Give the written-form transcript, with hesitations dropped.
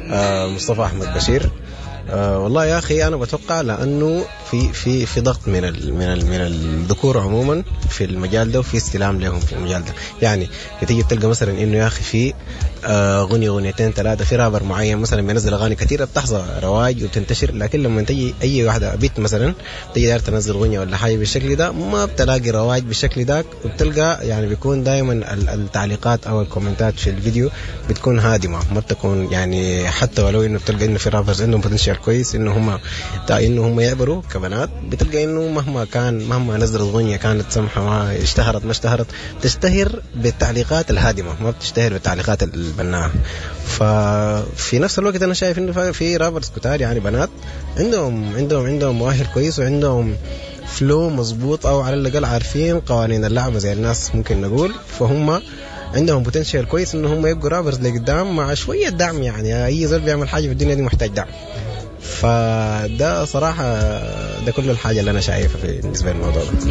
مصطفى أحمد بشير. والله يا أخي أنا بتوقع لأنه في ضغط من الذكور عموما في المجال ده، وفي استلام لهم في المجال ده. يعني بتيجي بتلقى مثلا إنه يا أخي في غنيتين ثلاثة في رابر معين مثلا بينزل أغاني كثيرة بتحظى رواج وبتنتشر، لكن لما تجي أي واحدة بيت مثلا تجي داير تنزل غنية ولا حاجة بالشكل ده ما بتلاقي رواج بالشكل ده، وبتلقى يعني بيكون دائما التعليقات أو الكومنتات في الفيديو بتكون هادمة، ما بتكون يعني حتى ولو إنه بتلقى إنه في رابرز عندهم بوتنشال كويس إنه هم يعبروا كبنات، بتلقى إنه مهما نزلت غنية كانت سمحة ما اشتهرت تشتهر بالتعليقات الهادمة، ما بتشتهر بالتعليقات البناءة. ففي نفس الوقت أنا شايف إنه في رابرز كتار يعني بنات عندهم مؤهل كويس وعندهم فلو مظبوط، أو على الأقل عارفين قوانين اللعبة زي الناس ممكن نقول، فهم عندهم بوتنشال كويس إنه هم يبقوا رابرز لقدام مع شوية دعم. يعني أي زول بيعمل حاجة في الدنيا دي محتاج دعم. فده صراحة ده كل الحاجة اللي أنا شايفها بالنسبة للموضوع ده.